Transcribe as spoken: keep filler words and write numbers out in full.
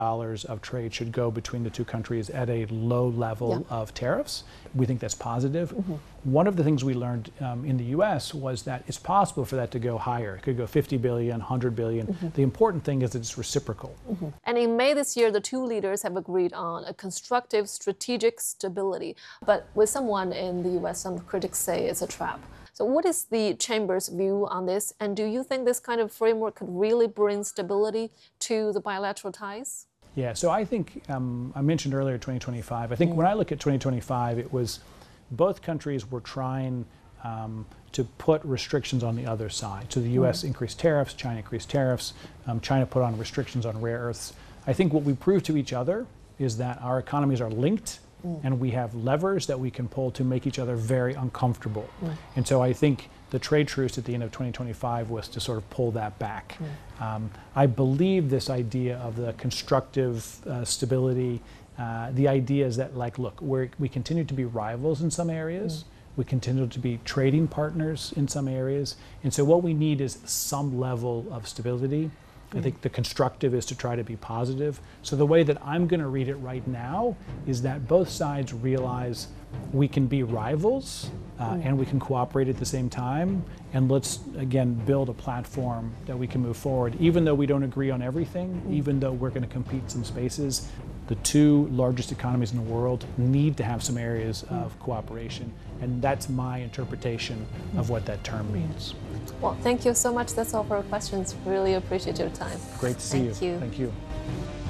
dollars of trade should go between the two countries at a low level Yeah. of tariffs. We think that's positive. Mm-hmm. One of the things we learned um, in the U S was that it's possible for that to go higher. It could go fifty billion, one hundred billion. Mm-hmm. The important thing is that it's reciprocal. Mm-hmm. And in May this year, the two leaders have agreed on a constructive strategic stability. But with someone in the U S, some critics say it's a trap. So what is the Chamber's view on this? And do you think this kind of framework could really bring stability to the bilateral ties? Yeah, so I think, um, I mentioned earlier twenty twenty-five. I think mm. when I look at twenty twenty-five, it was both countries were trying um, to put restrictions on the other side. So the U S mm. increased tariffs, China increased tariffs, um, China put on restrictions on rare earths. I think what we proved to each other is that our economies are linked mm. and we have levers that we can pull to make each other very uncomfortable. Mm. And so I think the trade truce at the end of twenty twenty-five was to sort of pull that back. Mm. Um, I believe this idea of the constructive uh, stability, uh, the idea is that, like, look, we're, we continue to be rivals in some areas. Mm. We continue to be trading partners in some areas. And so what we need is some level of stability. I think the constructive is to try to be positive. So the way that I'm going to read it right now is that both sides realize we can be rivals uh, and we can cooperate at the same time. And let's, again, build a platform that we can move forward. Even though we don't agree on everything, even though we're going to compete in some spaces, the two largest economies in the world need to have some areas of cooperation. And that's my interpretation of what that term means. Well, thank you so much. That's all for our questions. Really appreciate your time. Great to see Thank you. you. Thank you.